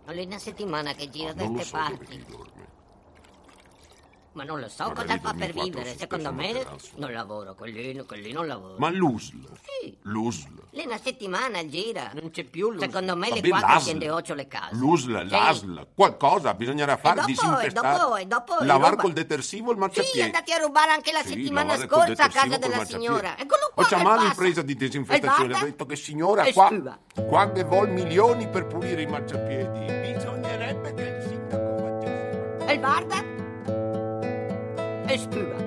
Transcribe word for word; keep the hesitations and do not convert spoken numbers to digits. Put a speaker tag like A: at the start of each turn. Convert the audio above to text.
A: È una settimana che gira da
B: Non lo
A: queste
B: so dove
A: parti.
B: chi dorme.
A: Ma non lo so
B: Magari
A: cosa fa
B: dormi
A: per
B: in quattro
A: vivere.
B: su
A: Secondo
B: stesso
A: me
B: materasso.
A: non lavora, quelli, quelli non lavora.
B: Ma l'U S L?
A: Sì.
B: L'U S L?
A: È una settimana gira.
C: Non c'è più l'U S L.
A: Secondo me le
B: Vabbè,
A: quattro
B: l'A S L.
A: scende occhio le case.
B: L'U S L,
A: Sì.
B: l'A S L, qualcosa bisognerà fare,
A: E dopo-
B: disinfestare,
A: e dopo- e dopo
B: lavare
A: ruba-
B: col detersivo il
A: Sì,
B: marciapiede.
A: andati a rubare anche la
B: Sì,
A: settimana
B: lavare col
A: scorsa a
B: detersivo
A: casa
B: col
A: della
B: marciapiede.
A: signora. Eccolo qua.
B: Faccia
A: che
B: male
A: passa.
B: l'impresa di disinfestazione.
A: E guarda.
B: Ha detto che signora
A: E
B: qua,
A: spuva.
B: qua che vuol milioni per pulire i marciapiedi. Bisognerebbe che il sindaco facesse.
A: E guarda. E spuva.